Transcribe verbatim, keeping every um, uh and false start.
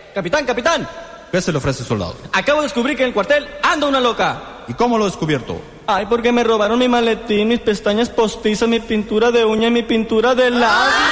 Capitán, capitán. ¿Qué se le ofrece, soldado? Acabo de descubrir que en el cuartel anda una loca. ¿Y cómo lo ha descubierto? Ay, porque me robaron mi maletín, mis pestañas postizas, mi pintura de uña y mi pintura de labios.